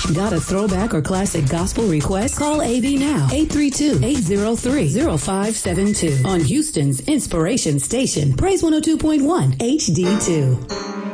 Got a throwback or classic gospel request? Call AV now, 832-803-0572 on Houston's Inspiration Station, Praise 102.1 HD2.